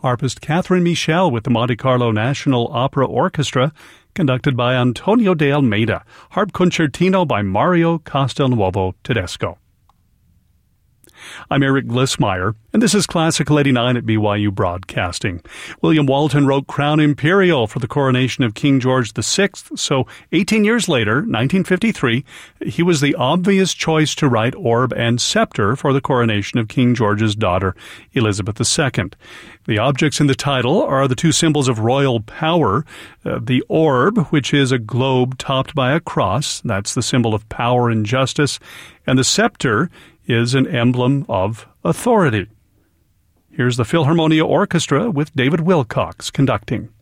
harpist Catherine Michel with the Monte Carlo National Opera Orchestra, conducted by Antonio de Almeida. Harp Concertino by Mario Castelnuovo Tedesco. I'm Eric Glissmeyer, and this is Classical 89 at BYU Broadcasting. William Walton wrote Crown Imperial for the coronation of King George VI, so 18 years later, 1953, he was the obvious choice to write Orb and Scepter for the coronation of King George's daughter, Elizabeth II. The objects in the title are the two symbols of royal power. The orb, which is a globe topped by a cross, that's the symbol of power and justice, and the scepter is an emblem of authority. Here's the Philharmonia Orchestra with David Wilcox conducting.